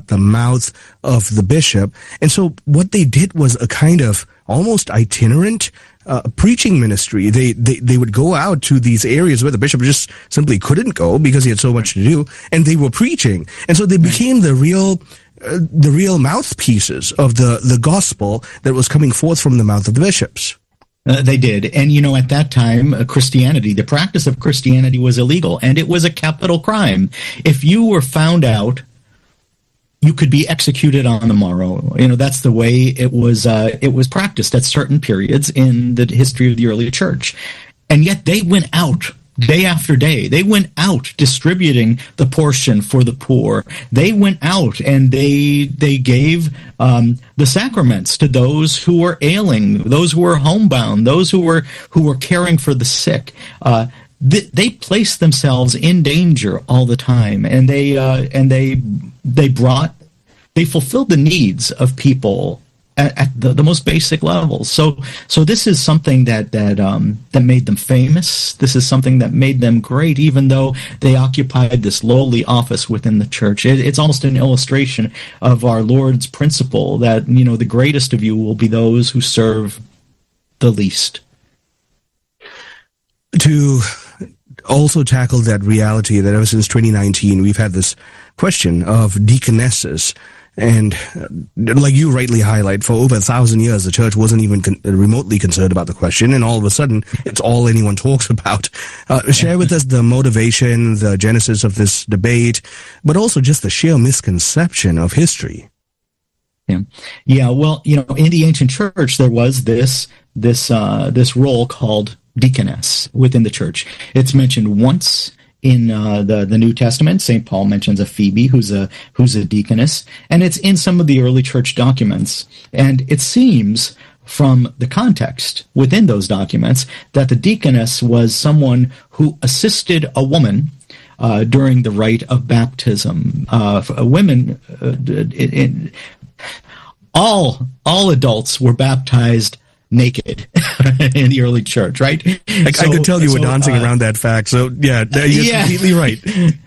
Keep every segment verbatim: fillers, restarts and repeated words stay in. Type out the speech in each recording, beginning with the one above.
shut the mouth of the bishop. And so what they did was a kind of almost itinerant uh, preaching ministry. They, they they would go out to these areas where the bishop just simply couldn't go because he had so much to do, and they were preaching. And so they became the real uh, the real mouthpieces of the, the gospel that was coming forth from the mouth of the bishops. Uh, they did. And, you know, at that time, uh, Christianity, the practice of Christianity was illegal, and it was a capital crime. If you were found out, you could be executed on the morrow. You know, that's the way it was, uh, it was practiced at certain periods in the history of the early church. And yet they went out day after day. They went out distributing the portion for the poor. They went out and they they gave um, the sacraments to those who were ailing, those who were homebound, those who were who were caring for the sick. Uh, th- they placed themselves in danger all the time, and they uh, and they they brought they fulfilled the needs of people At, at the, the most basic levels. So so this is something that that um, that made them famous. This is something that made them great, even though they occupied this lowly office within the church. It, it's almost an illustration of our Lord's principle that, you know, the greatest of you will be those who serve the least. To also tackle that reality that ever since twenty nineteen, we've had this question of deaconesses. And uh, like you rightly highlight, for over a thousand years, the church wasn't even con- remotely concerned about the question, and all of a sudden, it's all anyone talks about. Uh, share with us the motivation, the genesis of this debate, but also just the sheer misconception of history. Yeah, yeah. Well, you know, in the ancient church, there was this this uh, this role called deaconess within the church. It's mentioned once in uh, the the New Testament. Saint Paul mentions a Phoebe who's a who's a deaconess, and it's in some of the early church documents. And it seems from the context within those documents that the deaconess was someone who assisted a woman uh, during the rite of baptism. Uh, women, uh, it, it, all all adults were baptized naked in the early church, right? I, so, I could tell you so, were dancing uh, around that fact. So yeah, you're yeah. completely right.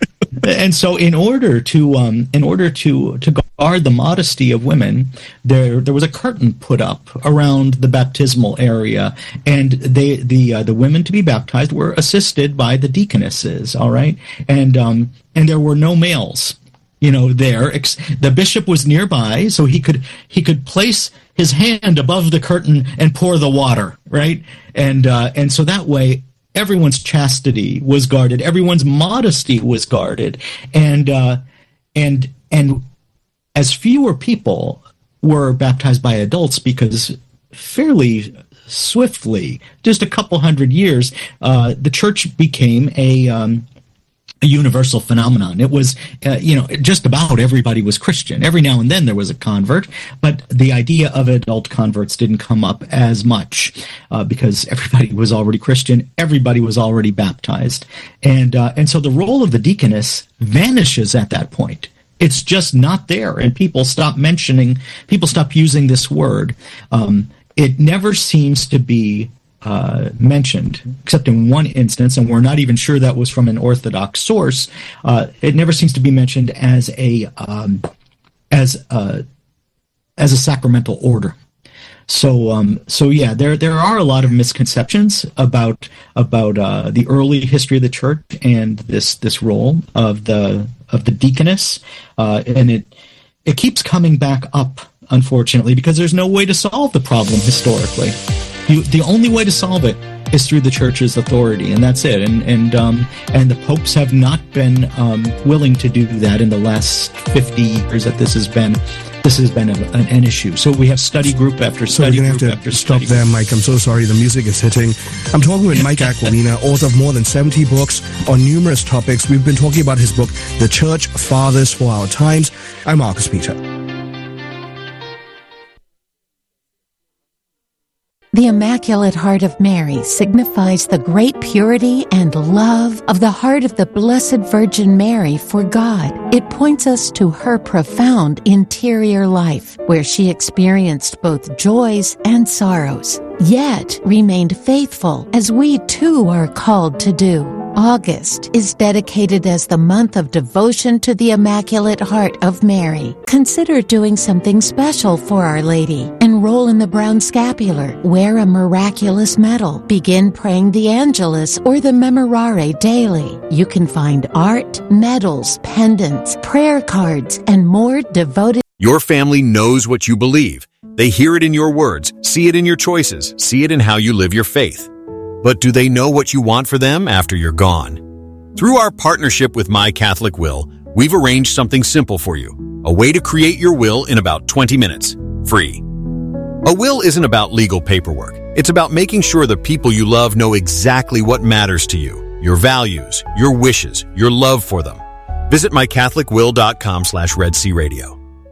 And so, in order to um, in order to to guard the modesty of women, there there was a curtain put up around the baptismal area, and they the uh, the women to be baptized were assisted by the deaconesses. All right, and um, and there were no males, you know, there. The bishop was nearby, so he could he could place his hand above the curtain and pour the water, right? And uh, and so that way, everyone's chastity was guarded, everyone's modesty was guarded, and uh, and and as fewer people were baptized by adults, because fairly swiftly, just a couple hundred years, uh, the church became a um, a universal phenomenon. It was, uh, you know, just about everybody was Christian. Every now and then there was a convert, but the idea of adult converts didn't come up as much uh, because everybody was already Christian. Everybody was already baptized. And, uh, and so the role of the deaconess vanishes at that point. It's just not there. And people stop mentioning, people stop using this word. Um, it never seems to be Uh, mentioned, except in one instance, and we're not even sure that was from an Orthodox source. Uh, it never seems to be mentioned as a um, as a as a sacramental order. So, um, so yeah, there there are a lot of misconceptions about about uh, the early history of the church and this this role of the of the deaconess, uh, and it it keeps coming back up, unfortunately, because there's no way to solve the problem historically. You, the only way to solve it is through the church's authority, and that's it. And and um, and the popes have not been um, willing to do that in the last fifty years that this has been this has been a, an, an issue. So we have study group after study so we're group gonna have after to stop study there, group. Mike. I'm so sorry. The music is hitting. I'm talking with Mike Aquilina, author of more than seventy books on numerous topics. We've been talking about his book, The Church Fathers for Our Times. I'm Marcus Peter. The Immaculate Heart of Mary signifies the great purity and love of the heart of the Blessed Virgin Mary for God. It points us to her profound interior life, where she experienced both joys and sorrows, yet remained faithful, as we too are called to do. August is dedicated as the month of devotion to the Immaculate Heart of Mary. Consider doing something special for Our Lady. Enroll in the Brown Scapular. Wear a miraculous medal. Begin praying the Angelus or the Memorare daily. You can find art, medals, pendants, prayer cards, and more devoted. Your family knows what you believe. They hear it in your words, see it in your choices, see it in how you live your faith. But do they know what you want for them after you're gone? Through our partnership with My Catholic Will, we've arranged something simple for you. A way to create your will in about twenty minutes, free. A will isn't about legal paperwork. It's about making sure the people you love know exactly what matters to you, your values, your wishes, your love for them. Visit my catholic will dot com slash Red Sea Radio.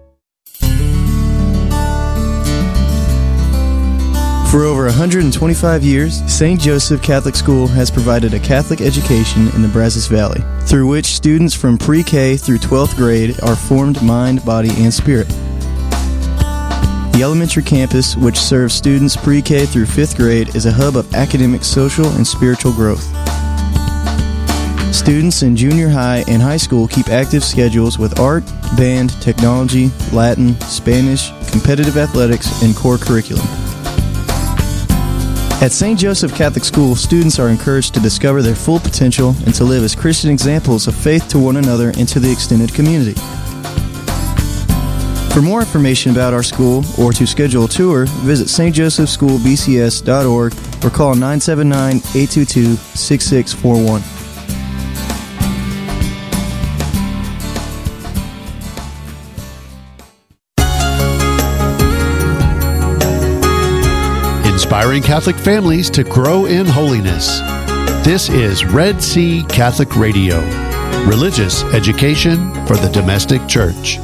For over one hundred twenty-five years, Saint Joseph Catholic School has provided a Catholic education in the Brazos Valley, through which students from pre-K through twelfth grade are formed mind, body, and spirit. The elementary campus, which serves students pre-K through fifth grade, is a hub of academic, social, and spiritual growth. Students in junior high and high school keep active schedules with art, band, technology, Latin, Spanish, competitive athletics, and core curriculum. At Saint Joseph Catholic School, students are encouraged to discover their full potential and to live as Christian examples of faith to one another and to the extended community. For more information about our school or to schedule a tour, visit s t joseph school b c s dot org or call nine seven nine, eight two two, six six four one. Inspiring Catholic families to grow in holiness. This is Red Sea Catholic Radio, religious education for the domestic church.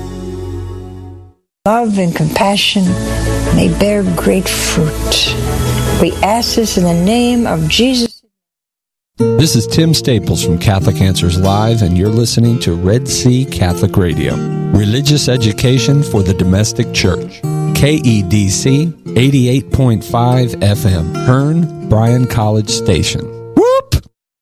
Love and compassion may bear great fruit. We ask this in the name of Jesus. This is Tim Staples from Catholic Answers Live, and you're listening to Red Sea Catholic Radio, religious education for the domestic church. K E D C eighty-eight point five F M, Hearn, Bryan College Station. Whoop!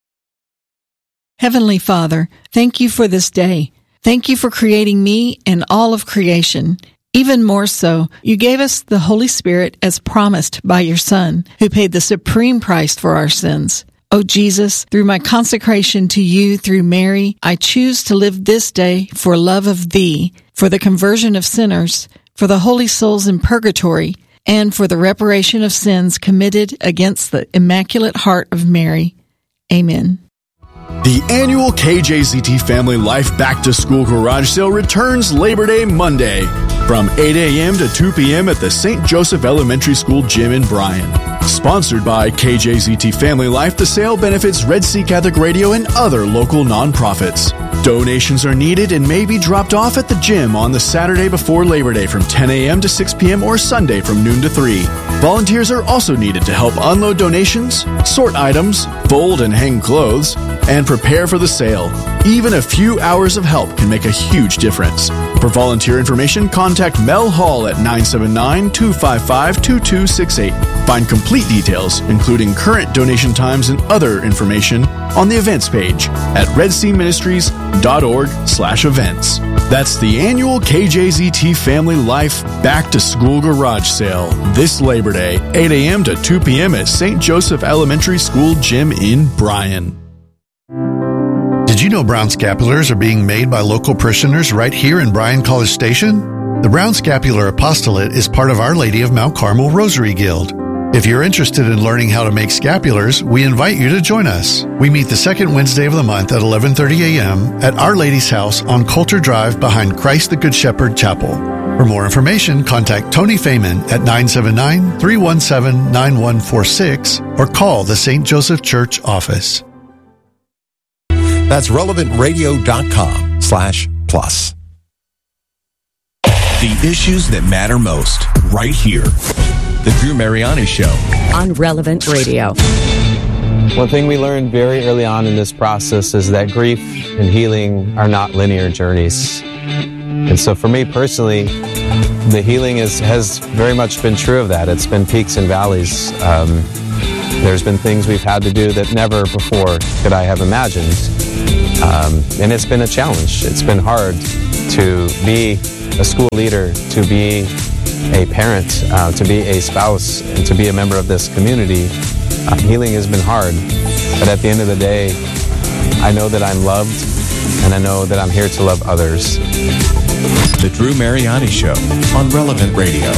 Heavenly Father, thank you for this day. Thank you for creating me and all of creation. Even more so, you gave us the Holy Spirit as promised by your Son, who paid the supreme price for our sins. Oh Jesus, through my consecration to you through Mary, I choose to live this day for love of thee, for the conversion of sinners, for the holy souls in purgatory, and for the reparation of sins committed against the Immaculate Heart of Mary. Amen. The annual K J Z T Family Life Back to School Garage Sale returns Labor Day Monday from eight a.m. to two p.m. at the Saint Joseph Elementary School Gym in Bryan. Sponsored by K J Z T Family Life, the sale benefits Red Sea Catholic Radio and other local nonprofits. Donations are needed and may be dropped off at the gym on the Saturday before Labor Day from ten a.m. to six p.m. or Sunday from noon to three. Volunteers are also needed to help unload donations, sort items, fold and hang clothes, and prepare for the sale. Even a few hours of help can make a huge difference. For volunteer information, contact Mel Hall at nine seven nine, two five five, two two six eight. Find complete details, including current donation times and other information, on the events page at redseaministries.org slash events. That's the annual K J Z T Family Life Back to School Garage Sale this Labor Day, eight a.m. to two p.m. at Saint Joseph Elementary School Gym in Bryan. Did you know Brown Scapulars are being made by local parishioners right here in Bryan College Station? The Brown Scapular Apostolate is part of Our Lady of Mount Carmel Rosary Guild. If you're interested in learning how to make scapulars, we invite you to join us. We meet the second Wednesday of the month at eleven thirty a.m. at Our Lady's House on Coulter Drive behind Christ the Good Shepherd Chapel. For more information, contact Tony Feynman at nine seven nine, three one seven, nine one four six or call the Saint Joseph Church office. That's relevantradio.com slash plus. The issues that matter most, right here. The Drew Mariani Show on Relevant Radio. One thing we learned very early on in this process is that grief and healing are not linear journeys. And so for me personally, the healing is, has very much been true of that. It's been peaks and valleys. Um, There's been things we've had to do that never before could I have imagined. Um, and it's been a challenge. It's been hard to be a school leader, to be a parent, uh, to be a spouse, and to be a member of this community. Uh, healing has been hard. But at the end of the day, I know that I'm loved, and I know that I'm here to love others. The Drew Mariani Show on Relevant Radio.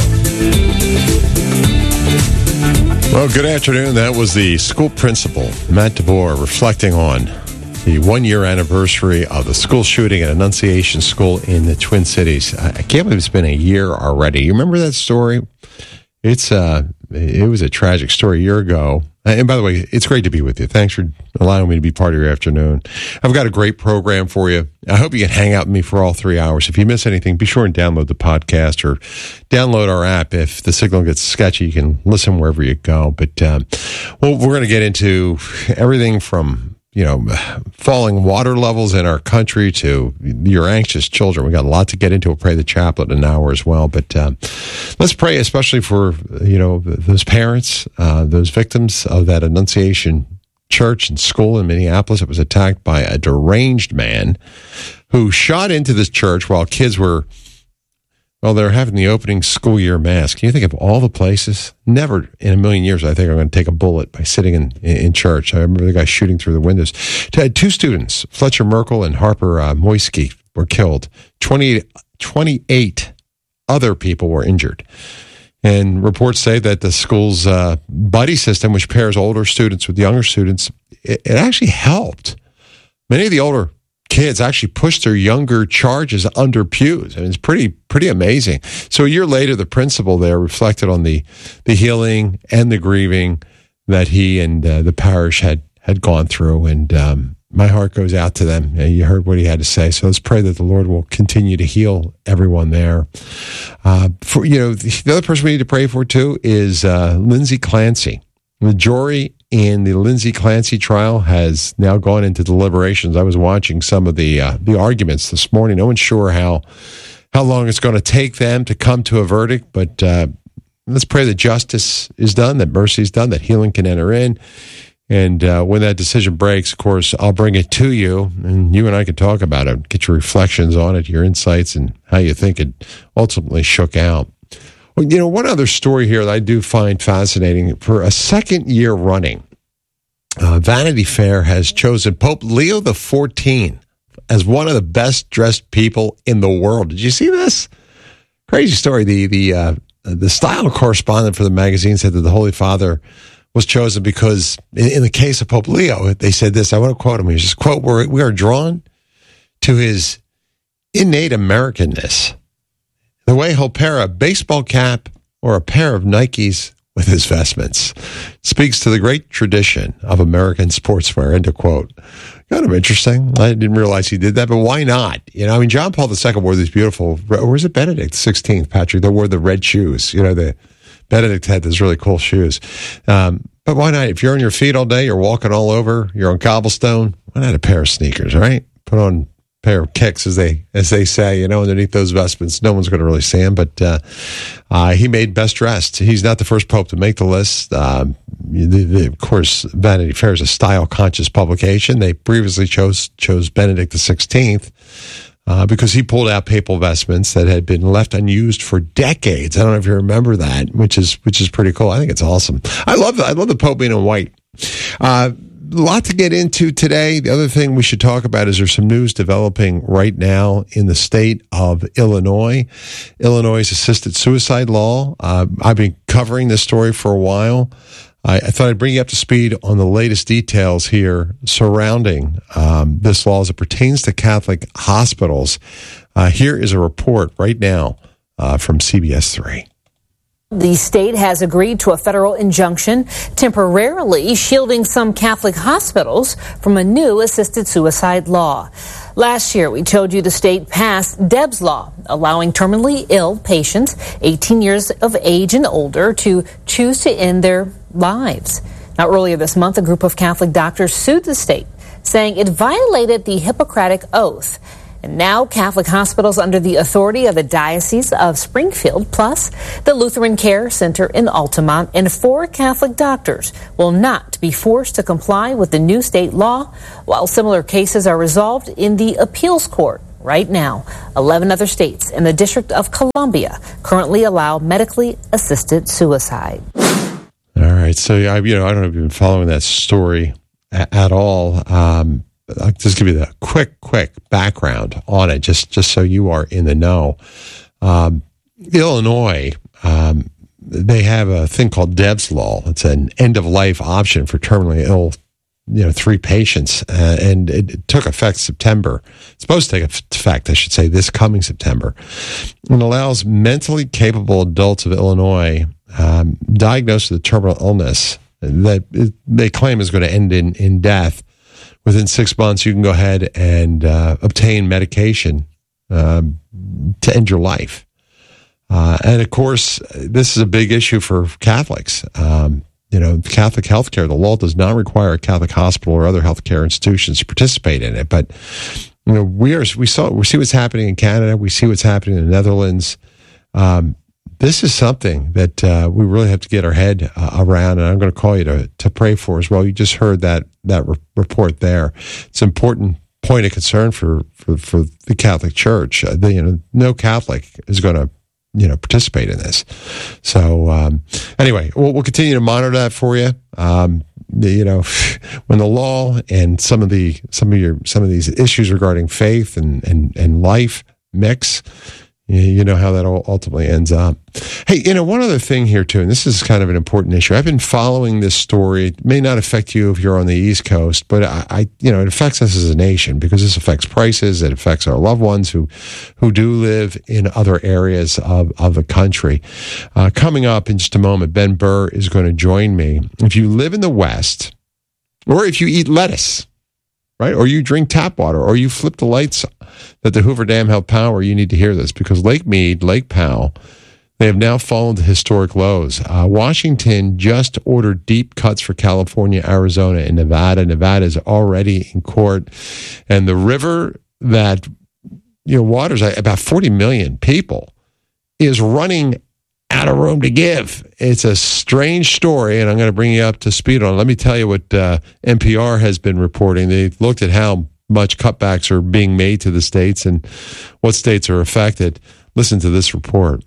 Well, good afternoon. That was the school principal, Matt DeBoer, reflecting on the one-year anniversary of the school shooting at Annunciation School in the Twin Cities. I can't believe it's been a year already. You remember that story? It's uh, it was a tragic story a year ago. And by the way, it's great to be with you. Thanks for allowing me to be part of your afternoon. I've got a great program for you. I hope you can hang out with me for all three hours. If you miss anything, be sure and download the podcast or download our app. If the signal gets sketchy, you can listen wherever you go. But, um, well, we're going to get into everything from, you know, falling water levels in our country to your anxious children. We got a lot to get into. We'll pray the chaplet in an hour as well. But um, let's pray especially for, you know, those parents, uh, those victims of that Annunciation church and school in Minneapolis. It was attacked by a deranged man who shot into this church while kids were, well, they're having the opening school year mass. Can you think of all the places? Never in a million years, I think I'm going to take a bullet by sitting in, in church. I remember the guy shooting through the windows. Two students, Fletcher Merkel and Harper uh, Moisky, were killed. twenty, twenty-eight other people were injured. And reports say that the school's uh, buddy system, which pairs older students with younger students, it, it actually helped. Many of the older kids actually pushed their younger charges under pews. I mean, it's pretty pretty amazing. So a year later, the principal there reflected on the the healing and the grieving that he and uh, the parish had had gone through, and um, my heart goes out to them. You heard what he had to say. So let's pray that the Lord will continue to heal everyone there. Uh, for you know, the other person we need to pray for too is uh, Lindsay Clancy. The jury in the Lindsay Clancy trial has now gone into deliberations. I was watching some of the uh, the arguments this morning. No one's sure how how long it's going to take them to come to a verdict, but uh, let's pray that justice is done, that mercy is done, that healing can enter in. And uh, when that decision breaks, of course, I'll bring it to you, and you and I can talk about it, get your reflections on it, your insights, and how you think it ultimately shook out. Well, you know, one other story here that I do find fascinating. For a second year running, uh, Vanity Fair has chosen Pope Leo the fourteenth as one of the best-dressed people in the world. Did you see this? Crazy story. The the uh, the style correspondent for the magazine said that the Holy Father was chosen because, in, in the case of Pope Leo, they said this. I want to quote him. He says, quote, We're, we are drawn to his innate Americanness. The way he'll pair a baseball cap or a pair of Nikes with his vestments speaks to the great tradition of American sportswear, end of quote. Kind of interesting. I didn't realize he did that, but why not? You know, I mean, John Paul the Second wore these beautiful, or was it Benedict the sixteenth, Patrick? They wore the red shoes. You know, the Benedict had those really cool shoes. Um, but why not? If you're on your feet all day, you're walking all over, you're on cobblestone, why not a pair of sneakers, right? Put on pair of kicks, as they as they say, you know, underneath those vestments. No one's going to really see him, but uh, uh, he made best dressed. He's not the first pope to make the list. Um, the, the, of course, Vanity Fair is a style-conscious publication. They previously chose chose Benedict the sixteenth uh, because he pulled out papal vestments that had been left unused for decades. I don't know if you remember that, which is which is pretty cool. I think it's awesome. I love the, I love the Pope being in white. Uh, A lot to get into today. The other thing we should talk about is there's some news developing right now in the state of Illinois. Illinois' assisted suicide law. Uh, I've been covering this story for a while. I, I thought I'd bring you up to speed on the latest details here surrounding um, this law as it pertains to Catholic hospitals. Uh, here is a report right now uh, from C B S three. The state has agreed to a federal injunction temporarily shielding some Catholic hospitals from a new assisted suicide law. Last year, we told you the state passed Deb's Law, allowing terminally ill patients eighteen years of age and older to choose to end their lives. Now, earlier this month, a group of Catholic doctors sued the state, saying it violated the Hippocratic Oath. And now Catholic hospitals under the authority of the Diocese of Springfield, plus the Lutheran Care Center in Altamont, and four Catholic doctors will not be forced to comply with the new state law, while similar cases are resolved in the appeals court. Right now, eleven other states and the District of Columbia currently allow medically assisted suicide. All right. So, I, you know, I don't know if you've been following that story a- at all. Um, I'll just give you the quick, quick background on it, just, just so you are in the know. Um, Illinois, um, they have a thing called Deb's Law. It's an end-of-life option for terminally ill, you know, three patients, uh, and it, it took effect September. It's supposed to take effect, I should say, this coming September. It allows mentally capable adults of Illinois um, diagnosed with a terminal illness that it, they claim is going to end in, in death. Within six months, you can go ahead and uh, obtain medication um, to end your life. Uh, and of course, this is a big issue for Catholics. Um, you know, Catholic healthcare, the law does not require a Catholic hospital or other healthcare institutions to participate in it. But, you know, we are, we saw, we see what's happening in Canada. We see what's happening in the Netherlands. Um, this is something that uh, we really have to get our head uh, around, and I'm going to call you to, to pray for as well. You just heard that, that re- report there. It's an important point of concern for, for, for the Catholic Church. Uh, the, you know, no Catholic is going to, you know, participate in this. So, um, anyway, we'll, we'll continue to monitor that for you. Um, the, you know, when the law and some of the, some of your, some of these issues regarding faith and, and, and life mix, you know how that all ultimately ends up. Hey, you know, one other thing here too, and this is kind of an important issue. I've been following this story. It may not affect you if you're on the East Coast, but I, I you know, it affects us as a nation because this affects prices. It affects our loved ones who, who do live in other areas of, of the country. Uh, coming up in just a moment, Ben Burr is going to join me. If you live in the West, or if you eat lettuce, right, or you drink tap water, or you flip the lights that the Hoover Dam held power, you need to hear this because Lake Mead, Lake Powell, they have now fallen to historic lows. Uh, Washington just ordered deep cuts for California, Arizona, and Nevada. Nevada is already in court. And the river that, you know, waters about forty million people is running out of room to give. It's a strange story, and I'm going to bring you up to speed on it. Let me tell you what uh, N P R has been reporting. They looked at how much cutbacks are being made to the states and what states are affected. Listen to this report.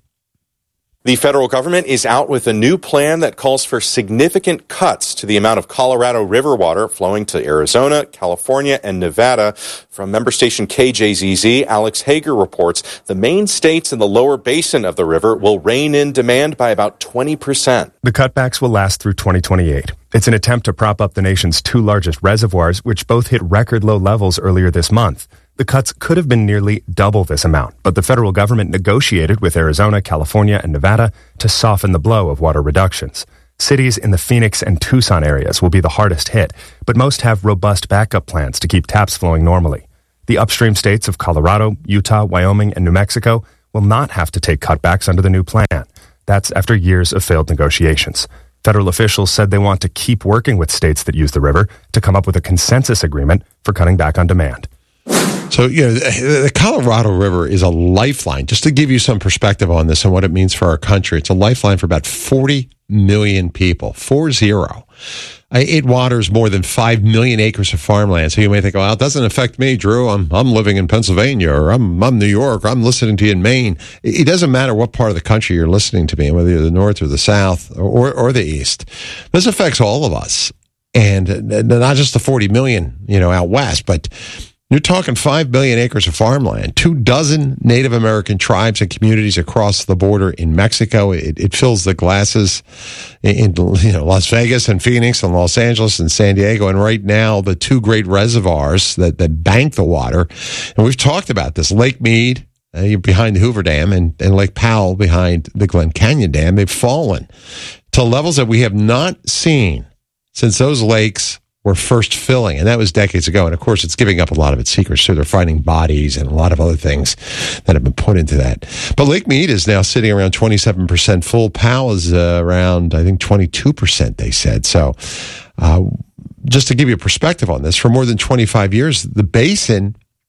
The federal government is out with a new plan that calls for significant cuts to the amount of Colorado River water flowing to Arizona, California, and Nevada. From member station K J Z Z, Alex Hager reports the main states in the lower basin of the river will rein in demand by about twenty percent. The cutbacks will last through twenty twenty-eight. It's an attempt to prop up the nation's two largest reservoirs, which both hit record low levels earlier this month. The cuts could have been nearly double this amount, but the federal government negotiated with Arizona, California, and Nevada to soften the blow of water reductions. Cities in the Phoenix and Tucson areas will be the hardest hit, but most have robust backup plans to keep taps flowing normally. The upstream states of Colorado, Utah, Wyoming, and New Mexico will not have to take cutbacks under the new plan. That's after years of failed negotiations. Federal officials said they want to keep working with states that use the river to come up with a consensus agreement for cutting back on demand. So, you know, the Colorado River is a lifeline. Just to give you some perspective on this and what it means for our country, it's a lifeline for about forty million people, four zero. It waters more than five million acres of farmland. So you may think, well, it doesn't affect me, Drew. I'm I'm living in Pennsylvania, or I'm I'm New York, or I'm listening to you in Maine. It doesn't matter what part of the country you're listening to me, whether you're the north or the south or or the east. This affects all of us, and not just the forty million, you know, out west, but you're talking five billion acres of farmland, two dozen Native American tribes and communities across the border in Mexico. It, it fills the glasses in, you know, Las Vegas and Phoenix and Los Angeles and San Diego. And right now, the two great reservoirs that, that bank the water, and we've talked about this, Lake Mead, uh, behind the Hoover Dam, and, and Lake Powell behind the Glen Canyon Dam, they've fallen to levels that we have not seen since those lakes were first filling, and that was decades ago. And of course, it's giving up a lot of its secrets, so they're finding bodies and a lot of other things that have been put into that. But Lake Mead is now sitting around twenty-seven percent full. Powell is uh, around, I think, twenty-two percent, they said. So uh, just to give you a perspective on this, for more than twenty-five years, the basin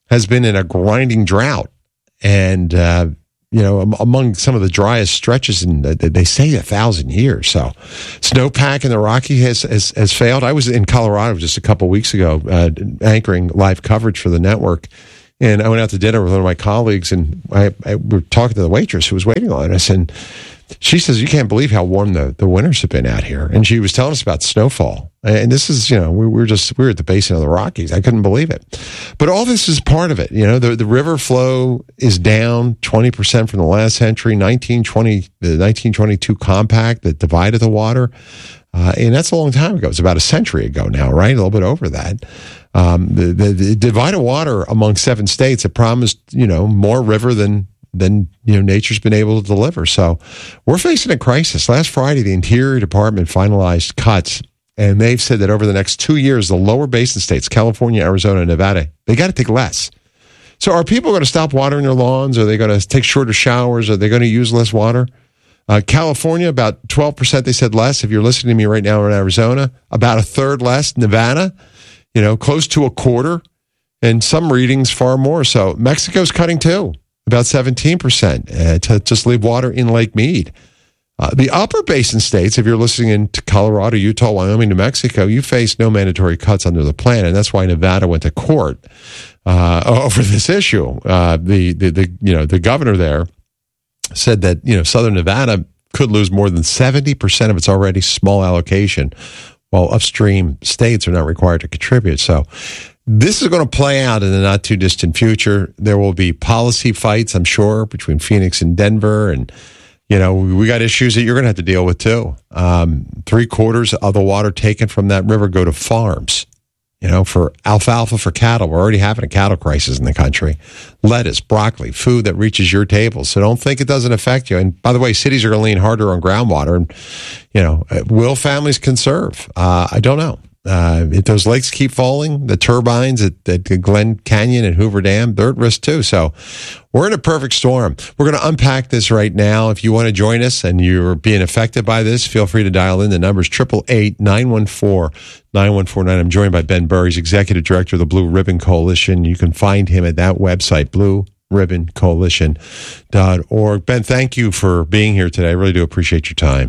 has been in a grinding drought. And, uh, you know, among some of the driest stretches in, they say, a thousand years. So snowpack in the Rocky has, has, has failed. I was in Colorado just a couple weeks ago, uh, anchoring live coverage for the network. And I went out to dinner with one of my colleagues, and I, I we were talking to the waitress who was waiting on us. And she says, you can't believe how warm the, the winters have been out here. And she was telling us about snowfall. And this is, you know, we were just, we were at the basin of the Rockies. I couldn't believe it. But all this is part of it. You know, the, the river flow is down twenty percent from the last century, nineteen twenty, the nineteen twenty-two compact that divided the water. Uh, and that's a long time ago. It's about a century ago now, right? A little bit over that. Um, the, the, the divided water among seven states, it promised, you know, more river than than you know nature's been able to deliver. So we're facing a crisis. Last Friday, the Interior Department finalized cuts, and they've said that over the next two years, the lower basin states, California, Arizona, and Nevada, they got to take less. So are people going to stop watering their lawns? Are they going to take shorter showers? Are they going to use less water? Uh, California, about twelve percent, they said less. If you're listening to me right now in Arizona, about a third less. Nevada, you know, close to a quarter. And some readings far more. So Mexico's cutting too. About seventeen percent uh, to just leave water in Lake Mead. Uh, the upper basin states, if you're listening in to Colorado, Utah, Wyoming, New Mexico, you face no mandatory cuts under the plan, and that's why Nevada went to court uh, over this issue. Uh, the, the the you know the governor there said that you know Southern Nevada could lose more than seventy percent of its already small allocation, while upstream states are not required to contribute. So this is going to play out in the not too distant future. There will be policy fights, I'm sure, between Phoenix and Denver. And, you know, we got issues that you're going to have to deal with too. Um, three quarters of the water taken from that river go to farms, you know, for alfalfa for cattle. We're already having a cattle crisis in the country. Lettuce, broccoli, food that reaches your table. So don't think it doesn't affect you. And by the way, cities are going to lean harder on groundwater. And, you know, will families conserve? Uh, I don't know. Uh, if those lakes keep falling, the turbines at, at Glen Canyon and Hoover Dam, they're at risk too. So we're in a perfect storm. We're going to unpack this right now. If you want to join us and you're being affected by this, feel free to dial in. The number's eight eight eight, nine one four, nine one four nine. I'm joined by Ben Burr. He's Executive Director of the Blue Ribbon Coalition. You can find him at that website, blue ribbon coalition dot org. Ben, thank you for being here today. I really do appreciate your time.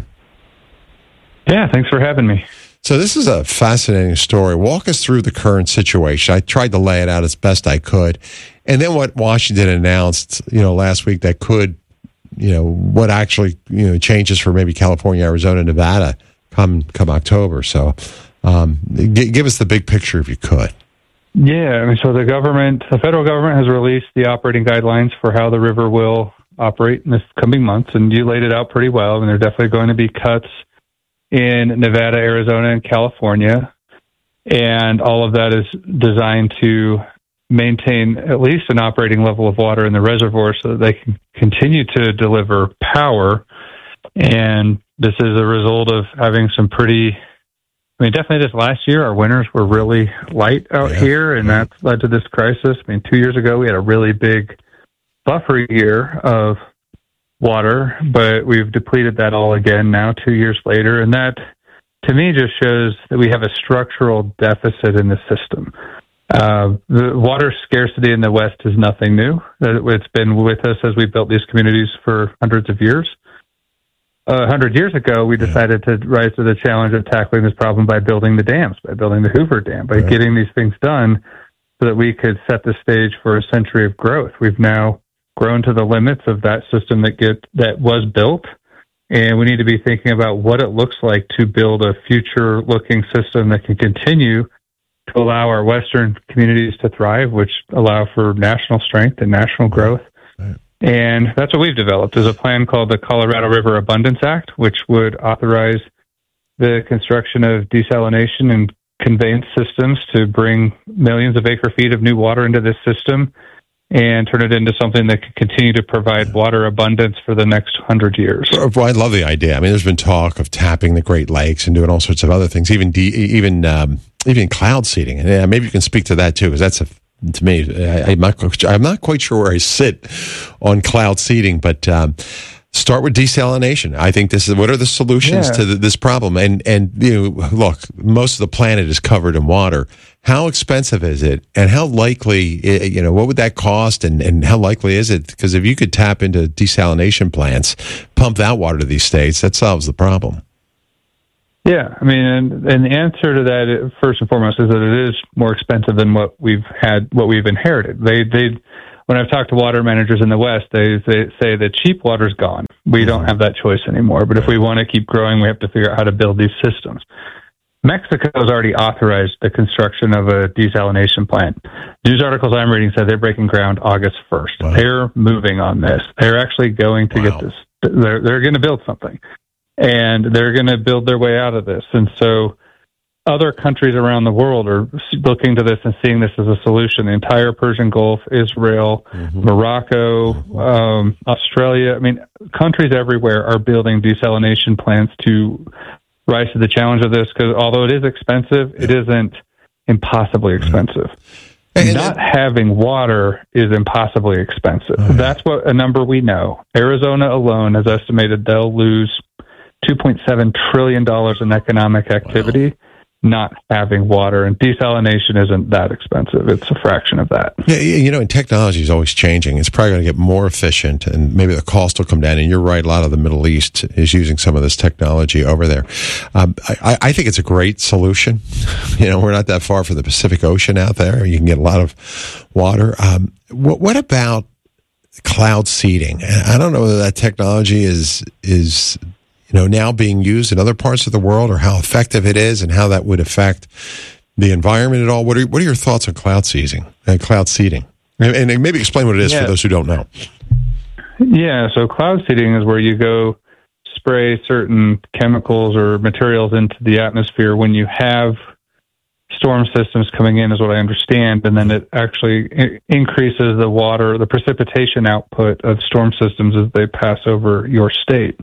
Yeah, thanks for having me. So this is a fascinating story. Walk us through the current situation. I tried to lay it out as best I could. And then what Washington announced, you know, last week that could, you know, what actually, you know, changes for maybe California, Arizona, Nevada come come October. So um, g- give us the big picture if you could. Yeah, I mean, so the government, the federal government has released the operating guidelines for how the river will operate in this coming months, and you laid it out pretty well. And there are definitely going to be cuts in Nevada, Arizona, and California. And all of that is designed to maintain at least an operating level of water in the reservoir so that they can continue to deliver power. And this is a result of having some pretty, I mean, definitely this last year, our winters were really light out yeah. here, and that led to this crisis. I mean, two years ago, we had a really big buffer year of water, but we've depleted that all again now two years later. And that, to me, just shows that we have a structural deficit in the system. Uh, the water scarcity in the West is nothing new. It's been with us as we built these communities for hundreds of years. A uh, hundred years ago, we decided to rise to the challenge of tackling this problem by building the dams, by building the Hoover Dam, by right. getting these things done so that we could set the stage for a century of growth. We've now grown to the limits of that system that get that was built, and we need to be thinking about what it looks like to build a future-looking system that can continue to allow our Western communities to thrive, which allow for national strength and national growth. Right. And that's what we've developed, is a plan called the Colorado River Abundance Act, which would authorize the construction of desalination and conveyance systems to bring millions of acre feet of new water into this system and turn it into something that can continue to provide water abundance for the next hundred years. Well, I love the idea. I mean, there's been talk of tapping the Great Lakes and doing all sorts of other things, even de- even um, even cloud seeding. And yeah, maybe you can speak to that too, because that's a to me, I, I'm, not, I'm not quite sure where I sit on cloud seeding, but um, Start with desalination. I think this is what are the solutions Yeah. to the, this problem. And and you know, look, most of the planet is covered in water. How expensive is it, and how likely? You know, what would that cost, and, and how likely is it? Because if you could tap into desalination plants, pump that water to these states, that solves the problem. Yeah, I mean, and, and the answer to that, first and foremost, is that it is more expensive than what we've had, what we've inherited. They, they, when I've talked to water managers in the West, they, they say that cheap water's gone. We don't have that choice anymore. But if we want to keep growing, we have to figure out how to build these systems. Mexico has already authorized the construction of a desalination plant. News articles I'm reading said they're breaking ground August first. Wow. They're moving on this. They're actually going to wow. get this. They're, they're going to build something. And they're going to build their way out of this. And so other countries around the world are looking to this and seeing this as a solution. The entire Persian Gulf, Israel, mm-hmm. Morocco, um, Australia. I mean, countries everywhere are building desalination plants to rise to the challenge of this, because although it is expensive, it isn't impossibly expensive. And Not having water is impossibly expensive. Oh, yeah. That's what a number we know. Arizona alone has estimated they'll lose two point seven trillion dollars in economic activity. Wow. Not having water, and desalination isn't that expensive. It's a fraction of that. Yeah, you know, and technology is always changing. It's probably going to get more efficient, and maybe the cost will come down. And you're right, a lot of the Middle East is using some of this technology over there. Um, I, I think it's a great solution. You know, we're not that far from the Pacific Ocean out there. You can get a lot of water. Um, what, what about cloud seeding? I don't know whether that technology is is. you know, now being used in other parts of the world, or how effective it is, and how that would affect the environment at all. What are what are your thoughts on cloud seeding? Uh, cloud seeding, and, and maybe explain what it is yeah. for those who don't know. Yeah, so cloud seeding is where you go spray certain chemicals or materials into the atmosphere when you have storm systems coming in, is what I understand, and then it actually I- increases the water, the precipitation output of storm systems as they pass over your state.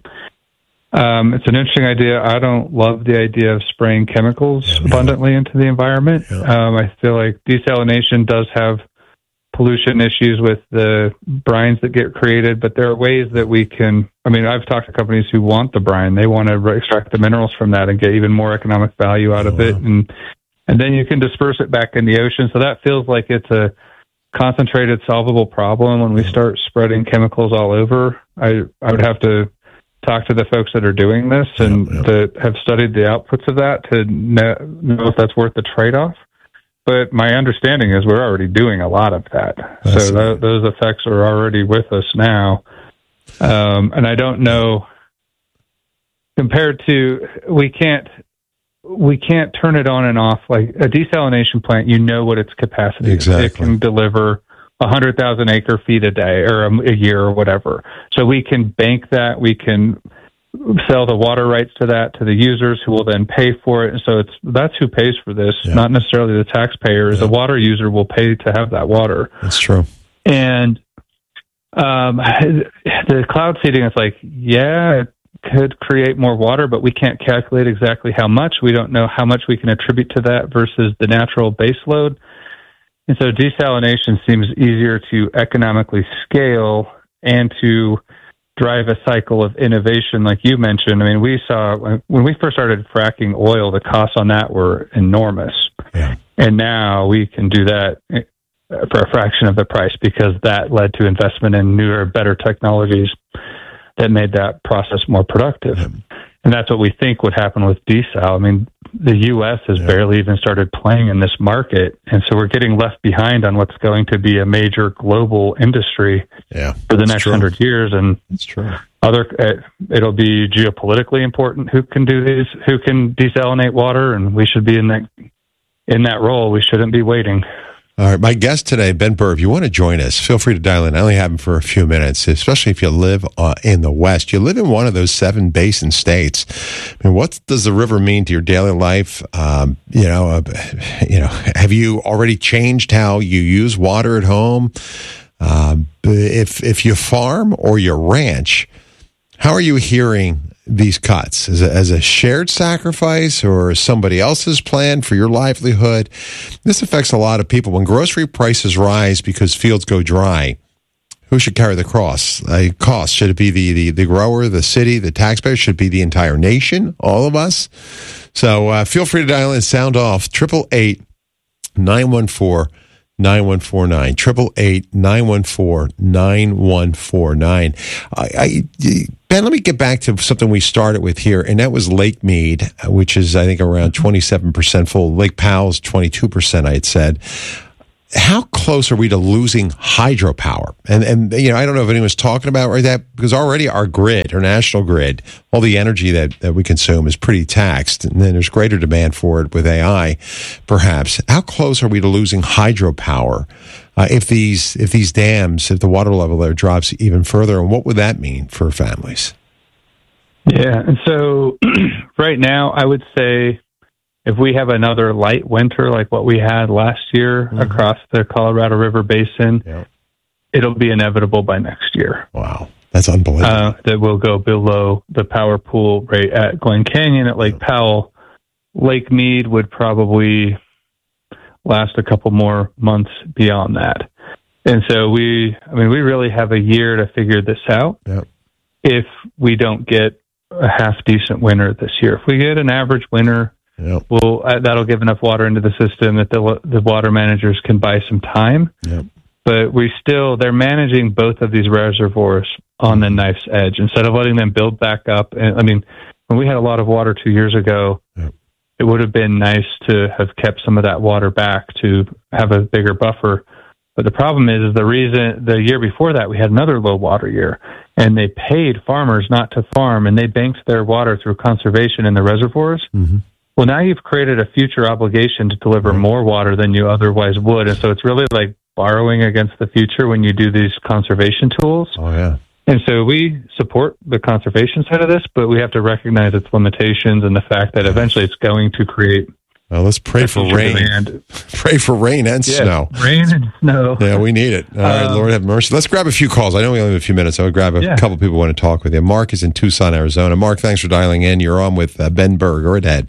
Um, it's an interesting idea. I don't love the idea of spraying chemicals yeah, abundantly yeah. into the environment. Yeah. Um, I feel like desalination does have pollution issues with the brines that get created, but there are ways that we can, I mean, I've talked to companies who want the brine. They want to extract the minerals from that and get even more economic value out oh, of it. Wow. And, and then you can disperse it back in the ocean. So that feels like it's a concentrated, solvable problem. When we start spreading chemicals all over, I, I would have to talk to the folks that are doing this and yep, yep. that have studied the outputs of that to know, know if that's worth the trade-off. But my understanding is we're already doing a lot of that. That's so th- those effects are already with us now. Um, and I don't know, compared to, we can't, we can't turn it on and off. Like a desalination plant, you know what its capacity exactly. is. It can deliver one hundred thousand acre feet a day or a, a year or whatever. So we can bank that. We can sell the water rights to that to the users, who will then pay for it. And so it's that's who pays for this, yeah. not necessarily the taxpayers. Yeah. The water user will pay to have that water. That's true. And um, the cloud seeding is like, yeah, it could create more water, but we can't calculate exactly how much. We don't know how much we can attribute to that versus the natural base load. And so desalination seems easier to economically scale and to drive a cycle of innovation, like you mentioned. I mean, we saw when we first started fracking oil, the costs on that were enormous. Yeah. And now we can do that for a fraction of the price, because that led to investment in newer, better technologies that made that process more productive. Yeah. And that's what we think would happen with desal. I mean, the U S has yeah. barely even started playing in this market. And so we're getting left behind on what's going to be a major global industry yeah, for the next hundred years. And it's true. Other, it'll be geopolitically important who can do these, who can desalinate water. And we should be in that, in that role. We shouldn't be waiting. All right, my guest today, Ben Burr, if you want to join us, feel free to dial in. I only have him for a few minutes, especially if you live uh, in the West. You live in one of those seven basin states. I mean, what does the river mean to your daily life? Um, you know, uh, you know, have you already changed how you use water at home? Um, if if you farm or you ranch, how are you hearing these cuts? As a, as a shared sacrifice or somebody else's plan for your livelihood? This affects a lot of people. When grocery prices rise because fields go dry, Who should carry the cross? Uh, cost? Should it be the, the, the grower, the city, the taxpayer? Should it be the entire nation, all of us? So uh, feel free to dial in, sound off, eight eight eight, nine one four, nine one four nine, eight eight eight, nine one four, nine one four nine. I, I, Ben, let me get back to something we started with here, and that was Lake Mead, which is, I think, around twenty-seven percent full. Lake Powell's twenty-two percent, I had said. How close are we to losing hydropower? And, and you know, I don't know if anyone's talking about or that, because already our grid, our national grid, all the energy that, that we consume is pretty taxed, and then there's greater demand for it with A I, perhaps. How close are we to losing hydropower uh, if these if these dams, if the water level there drops even further, and what would that mean for families? Yeah, and so right now, I would say if we have another light winter like what we had last year mm-hmm. across the Colorado River Basin, yep. it'll be inevitable by next year. Wow, that's unbelievable. Uh, that we'll go below the power pool rate at Glen Canyon, at Lake Powell. Lake Mead would probably last a couple more months beyond that. And so we, I mean, we really have a year to figure this out yep. if we don't get a half decent winter this year. If we get an average winter, Yep. well, uh, that'll give enough water into the system that the the water managers can buy some time. Yep. But we still, they're managing both of these reservoirs on the knife's edge instead of letting them build back up. And I mean, when we had a lot of water two years ago, yep. it would have been nice to have kept some of that water back to have a bigger buffer. But the problem is, is the reason the year before that we had another low water year, and they paid farmers not to farm, and they banked their water through conservation in the reservoirs. Mm-hmm. Well, now you've created a future obligation to deliver more water than you otherwise would. And so it's really like borrowing against the future when you do these conservation tools. Oh, yeah. And so we support the conservation side of this, but we have to recognize its limitations and the fact that eventually it's going to create. Well, let's pray for rain. Demand. Pray for rain and yeah, snow. Rain and snow. Yeah, we need it. All right, um, Lord have mercy. Let's grab a few calls. I know we only have a few minutes. I would grab a yeah. couple people who want to talk with you. Mark is in Tucson, Arizona. Mark, thanks for dialing in. You're on with uh, Ben Berg. Go ahead.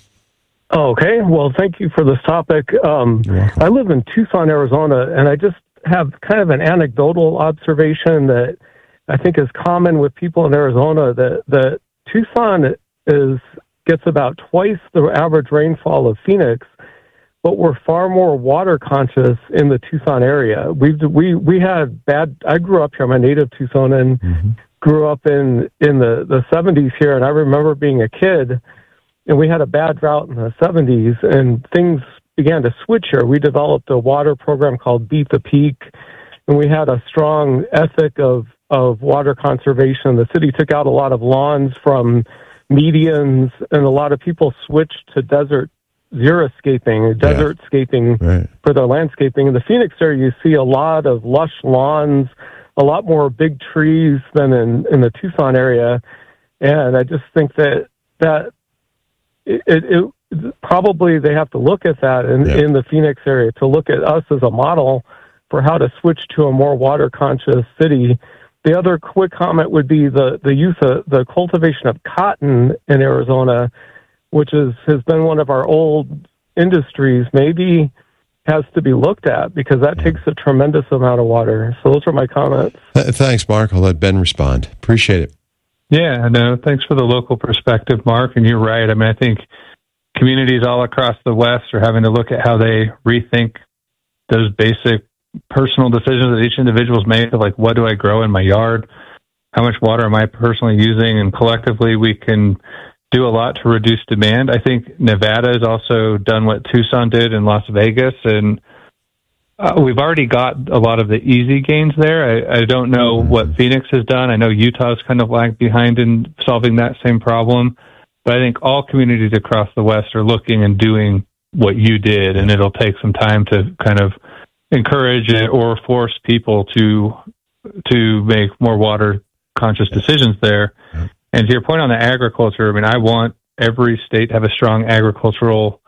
Okay, well, thank you for this topic. Um, I live in Tucson, Arizona, and I just have kind of an anecdotal observation that I think is common with people in Arizona, that, that Tucson is gets about twice the average rainfall of Phoenix, but we're far more water conscious in the Tucson area. We've, we we had bad, I grew up here, I'm a native Tucsonan, mm-hmm. grew up in, in the, the seventies here, and I remember being a kid, and we had a bad drought in the seventies, and things began to switch here. We developed a water program called Beat the Peak, and we had a strong ethic of, of water conservation. The city took out a lot of lawns from medians, and a lot of people switched to desert xeriscaping, desert yeah. scaping right. for their landscaping. In the Phoenix area, you see a lot of lush lawns, a lot more big trees than in, in the Tucson area. And I just think that that It, it, it probably they have to look at that in, yeah. in the Phoenix area to look at us as a model for how to switch to a more water conscious city. The other quick comment would be the, the use of the cultivation of cotton in Arizona, which is, has been one of our old industries, maybe has to be looked at because that yeah. takes a tremendous amount of water. So those are my comments. Th- thanks, Mark. I'll let Ben respond. Appreciate it. Yeah, no, thanks for the local perspective, Mark. And you're right. I mean, I think communities all across the West are having to look at how they rethink those basic personal decisions that each individual's made, like what do I grow in my yard? How much water am I personally using? And collectively, we can do a lot to reduce demand. I think Nevada has also done what Tucson did in Las Vegas, and Uh, we've already got a lot of the easy gains there. I, I don't know what Phoenix has done. I know Utah's kind of lagged behind in solving that same problem. But I think all communities across the West are looking and doing what you did, and it'll take some time to kind of encourage or force people to to make more water-conscious decisions there. And to your point on the agriculture, I mean, I want every state to have a strong agricultural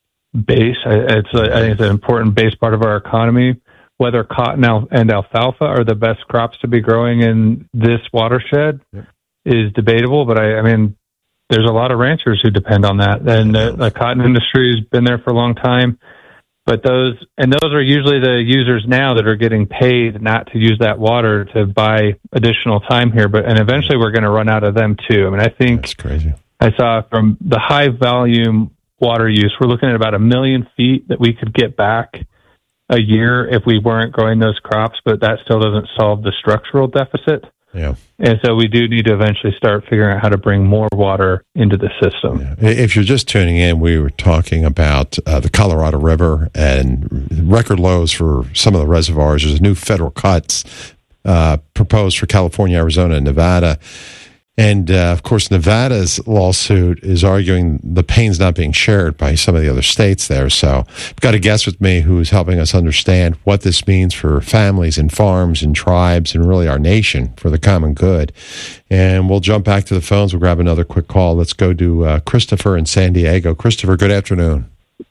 base. It's a, I think it's an important base part of our economy. Whether cotton and alfalfa are the best crops to be growing in this watershed yeah. is debatable, but I, I mean, there's a lot of ranchers who depend on that. And the, the cotton industry has been there for a long time. But those, and those are usually the users now that are getting paid not to use that water to buy additional time here. But, and eventually we're going to run out of them too. I mean, I think that's crazy. I saw from the high volume water use, we're looking at about a million feet that we could get back a year if we weren't growing those crops, but that still doesn't solve the structural deficit. Yeah. And so we do need to eventually start figuring out how to bring more water into the system. Yeah. If you're just tuning in, we were talking about uh, the Colorado River and record lows for some of the reservoirs. There's new federal cuts uh, proposed for California, Arizona, and Nevada. And, uh, of course, Nevada's lawsuit is arguing the pain's not being shared by some of the other states there. So you've got a guest with me who is helping us understand what this means for families and farms and tribes and really our nation for the common good. And we'll jump back to the phones. We'll grab another quick call. Let's go to uh, Christopher in San Diego. Christopher, good afternoon.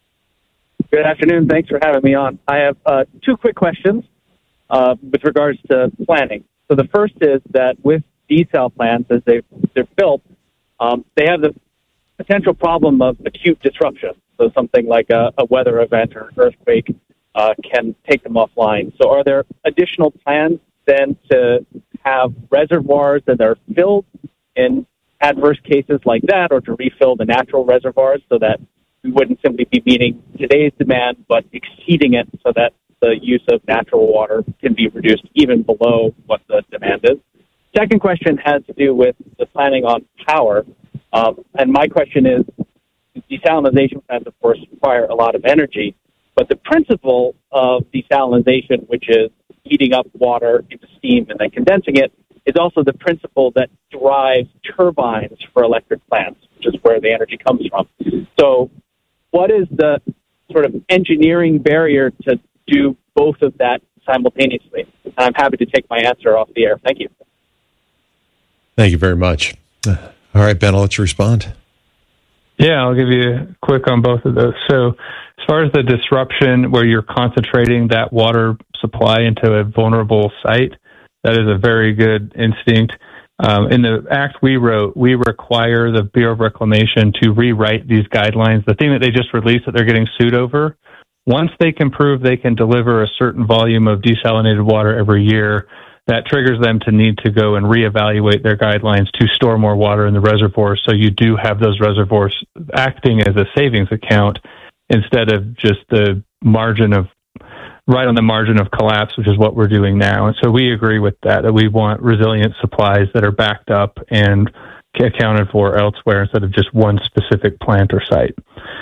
Good afternoon. Thanks for having me on. I have uh, two quick questions uh, with regards to planning. So the first is that with desal plants, as they, they're built, um, they have the potential problem of acute disruption. So something like a, a weather event or an earthquake uh, can take them offline. So are there additional plans then to have reservoirs that are filled in adverse cases like that, or to refill the natural reservoirs so that we wouldn't simply be meeting today's demand but exceeding it so that the use of natural water can be reduced even below what the demand is? Second question has to do with the planning on power. Um, and my question is, desalination plants, of course, require a lot of energy, but the principle of desalination, which is heating up water into steam and then condensing it, is also the principle that drives turbines for electric plants, which is where the energy comes from. So what is the sort of engineering barrier to do both of that simultaneously? And I'm happy to take my answer off the air. Thank you. Thank you very much. All right, Ben, I'll let you respond. Yeah, I'll give you a quick on both of those. So as far as the disruption where you're concentrating that water supply into a vulnerable site, that is a very good instinct. Um, in the act we wrote, we require the Bureau of Reclamation to rewrite these guidelines. The thing that they just released that they're getting sued over, once they can prove they can deliver a certain volume of desalinated water every year, that triggers them to need to go and reevaluate their guidelines to store more water in the reservoirs. So you do have those reservoirs acting as a savings account instead of just the margin of, right on the margin of collapse, which is what we're doing now. And so we agree with that, that we want resilient supplies that are backed up and accounted for elsewhere instead of just one specific plant or site.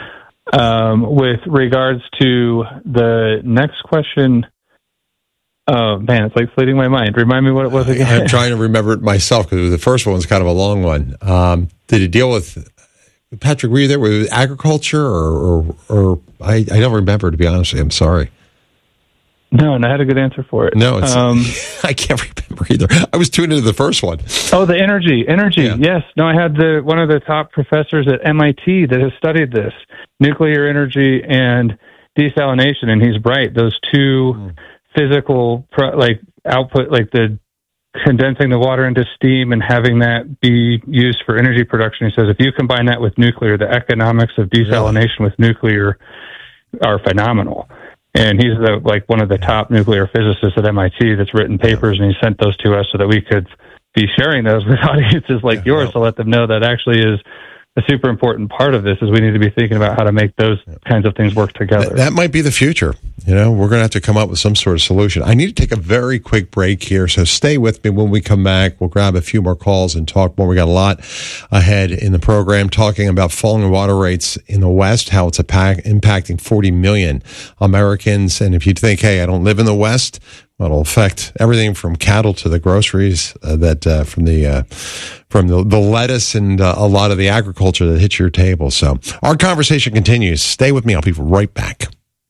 Um, with regards to the next question, oh, man, it's like fleeting my mind. Remind me what it was again. I'm trying to remember it myself because the first one was kind of a long one. Um, did it deal with, Patrick, were you there? Was it agriculture or, or, or I, I don't remember, to be honest with you. I'm sorry. No, and I had a good answer for it. No, it's, um, I can't remember either. I was tuned into the first one. Oh, the energy. Energy, yeah. Yes. No, I had the one of the top professors at M I T that has studied this, nuclear energy and desalination, and he's right. Those two... Mm. physical like output, like the condensing the water into steam and having that be used for energy production. He says if you combine that with nuclear, the economics of desalination with nuclear are phenomenal. And he's the, like one of the top nuclear physicists at M I T that's written papers, and he sent those to us so that we could be sharing those with audiences like yeah, yours yeah. to let them know that actually is a super important part of this is we need to be thinking about how to make those kinds of things work together. That, that might be the future. You know, we're going to have to come up with some sort of solution. I need to take a very quick break here, so stay with me. When we come back, we'll grab a few more calls and talk more. We got a lot ahead in the program talking about falling water rates in the West, how it's a pack, impacting forty million Americans. And if you think, hey, I don't live in the West, well, it'll affect everything from cattle to the groceries uh, that uh, from the uh, from the, the lettuce and uh, a lot of the agriculture that hits your table. So our conversation continues. Stay with me. I'll be right back.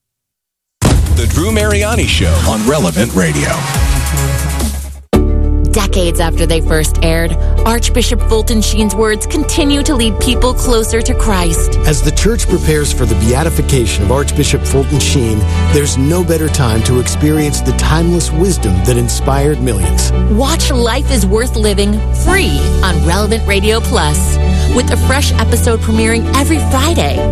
The Drew Mariani Show on Relevant Radio. Decades after they first aired, Archbishop Fulton Sheen's words continue to lead people closer to Christ. As the church prepares for the beatification of Archbishop Fulton Sheen, there's no better time to experience the timeless wisdom that inspired millions. Watch Life is Worth Living free on Relevant Radio Plus, with a fresh episode premiering every Friday.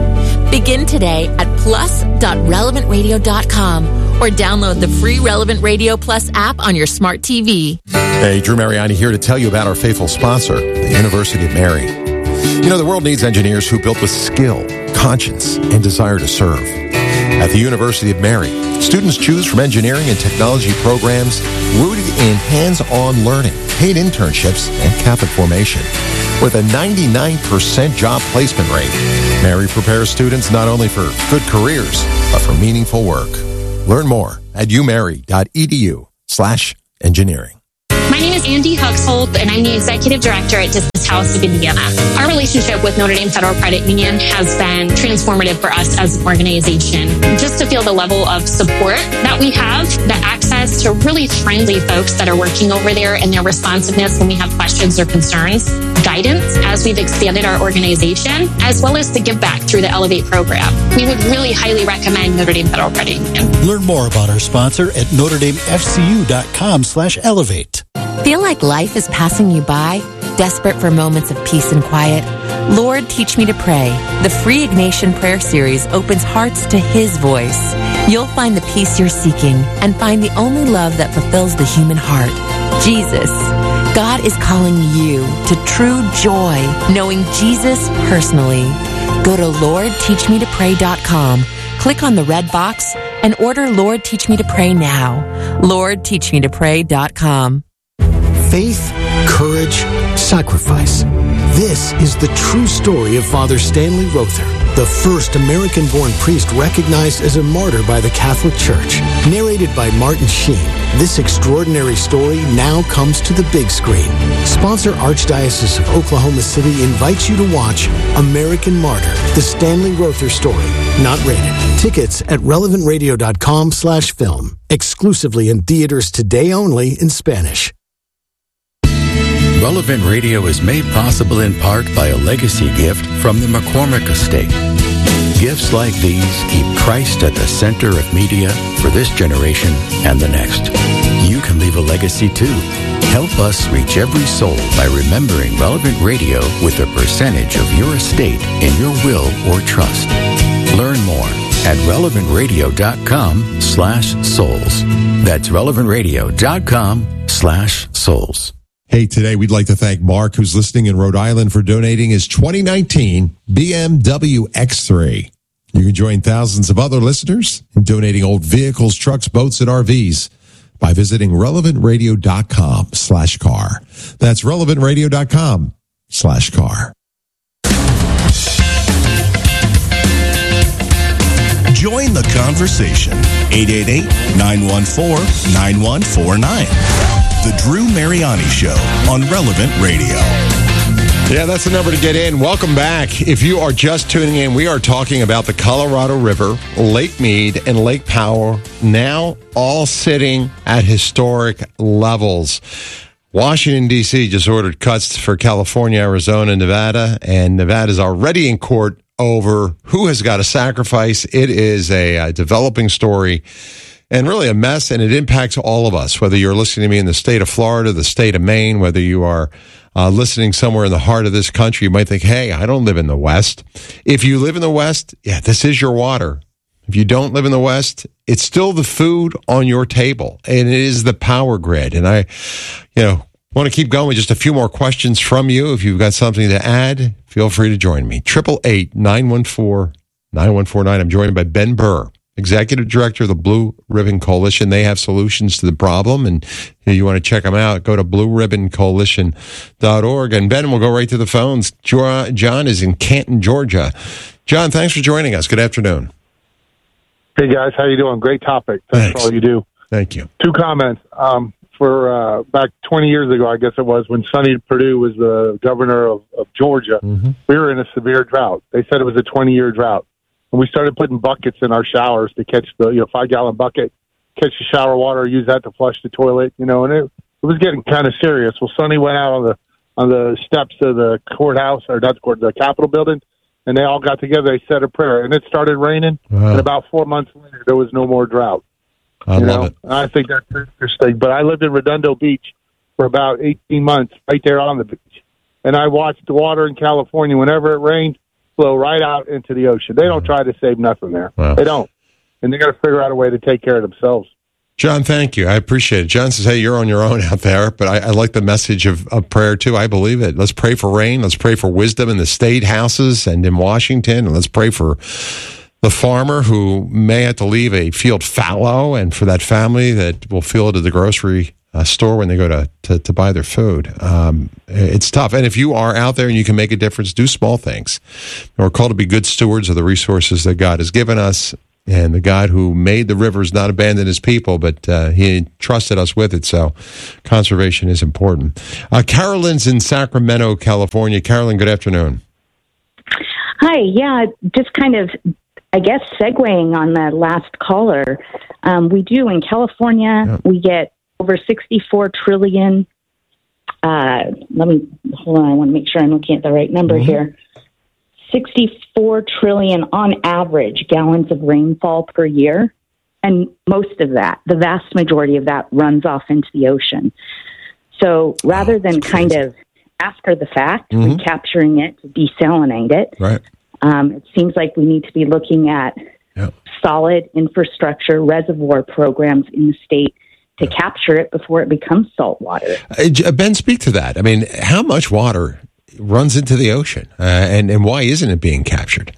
Begin today at plus dot relevant radio dot com or download the free Relevant Radio Plus app on your smart T V. Hey, Drew Mariani here to tell you about our faithful sponsor, the University of Mary. You know, the world needs engineers who built with skill, conscience, and desire to serve. At the University of Mary, students choose from engineering and technology programs rooted in hands-on learning, paid internships, and Catholic formation. With a ninety-nine percent job placement rate, Mary prepares students not only for good careers, but for meaningful work. Learn more at umary.edu slash engineering. My name is Andy Huxhold, and I'm the Executive Director at Distance House of Indiana. Our relationship with Notre Dame Federal Credit Union has been transformative for us as an organization. Just to feel the level of support that we have, the access to really friendly folks that are working over there and their responsiveness when we have questions or concerns, guidance as we've expanded our organization, as well as the give back through the Elevate program. We would really highly recommend Notre Dame Federal Credit Union. Learn more about our sponsor at notre dame f c u dot com slash elevate. Feel like life is passing you by? Desperate for moments of peace and quiet? Lord, Teach Me to Pray. The free Ignatian Prayer Series opens hearts to His voice. You'll find the peace you're seeking and find the only love that fulfills the human heart, Jesus. God is calling you to true joy, knowing Jesus personally. Go to lord teach me to pray dot com, click on the red box, and order Lord Teach Me to Pray now. lord teach me to pray dot com. Faith, courage, sacrifice. This is the true story of Father Stanley Rother, the first American-born priest recognized as a martyr by the Catholic Church. Narrated by Martin Sheen, this extraordinary story now comes to the big screen. Sponsor Archdiocese of Oklahoma City invites you to watch American Martyr, the Stanley Rother story. Not rated. Tickets at relevant radio dot com slash film. Exclusively in theaters today only in Spanish. Relevant Radio is made possible in part by a legacy gift from the McCormick Estate. Gifts like these keep Christ at the center of media for this generation and the next. You can leave a legacy too. Help us reach every soul by remembering Relevant Radio with a percentage of your estate in your will or trust. Learn more at relevant radio dot com slash souls. That's relevant radio dot com slash souls. Hey, today we'd like to thank Mark, who's listening in Rhode Island, for donating his twenty nineteen B M W X three. You can join thousands of other listeners in donating old vehicles, trucks, boats, and R Vs by visiting relevant radio dot com slash car. That's relevant radio dot com slash car. Join the conversation. eight eight eight, nine one four, nine one four nine. The Drew Mariani Show on Relevant Radio. Yeah, that's the number to get in. Welcome back. If you are just tuning in, we are talking about the Colorado River, Lake Mead, and Lake Powell, now all sitting at historic levels. Washington, D C just ordered cuts for California, Arizona, Nevada, and Nevada is already in court over who has got to sacrifice. It is a, a developing story. And really a mess, and it impacts all of us, whether you're listening to me in the state of Florida, the state of Maine, whether you are uh, listening somewhere in the heart of this country. You might think, hey, I don't live in the West. If you live in the West, yeah, this is your water. If you don't live in the West, it's still the food on your table, and it is the power grid. And I, you know, want to keep going with just a few more questions from you. If you've got something to add, feel free to join me. eight eight eight, nine one four, nine one four nine. I'm joined by Ben Burr, Executive Director of the Blue Ribbon Coalition. They have solutions to the problem, and if you want to check them out, go to blue ribbon coalition dot org. And Ben, we'll go right to the phones. John is in Canton, Georgia. John, thanks for joining us. Good afternoon. Hey, guys. How you doing? Great topic. Thanks, thanks. for all you do. Thank you. Two comments. Um, for uh, back twenty years ago, I guess it was, when Sonny Perdue was the governor of, of Georgia, mm-hmm. we were in a severe drought. They said it was a twenty-year drought. And we started putting buckets in our showers to catch the, you know, five-gallon bucket, catch the shower water, use that to flush the toilet, you know, and it, it was getting kind of serious. Well, Sonny went out on the on the steps of the courthouse, or not the court, the Capitol building, and they all got together. They said a prayer, and it started raining. Wow. And about four months later, there was no more drought. I you love know? it. I think that's interesting. But I lived in Redondo Beach for about eighteen months, right there on the beach, and I watched the water in California. Whenever it rained, flow right out into the ocean. They don't try to save nothing there. Wow. They don't. And they got to figure out a way to take care of themselves. John, thank you. I appreciate it. John says, hey, you're on your own out there, but I, I like the message of, of prayer, too. I believe it. Let's pray for rain. Let's pray for wisdom in the state houses and in Washington. And let's pray for the farmer who may have to leave a field fallow, and for that family that will fill it at the grocery uh, store when they go to, to, to buy their food. Um, it's tough. And if you are out there and you can make a difference, do small things. We're called to be good stewards of the resources that God has given us. And the God who made the rivers not abandon his people, but uh, he trusted us with it. So conservation is important. Uh, Carolyn's in Sacramento, California. Carolyn, good afternoon. Hi. Yeah, just kind of, I guess, segueing on the last caller. Um, we do in California, yeah. we get over sixty-four trillion. Uh, let me, hold on, I want to make sure I'm looking at the right number mm-hmm. here. sixty-four trillion on average gallons of rainfall per year. And most of that, the vast majority of that, runs off into the ocean. So rather than kind of after the fact, mm-hmm. recapturing it to desalinate it, right. um, it seems like we need to be looking at yep. solid infrastructure reservoir programs in the state to yep. capture it before it becomes salt water. Uh, Ben, speak to that. I mean, how much water runs into the ocean, uh, and, and why isn't it being captured?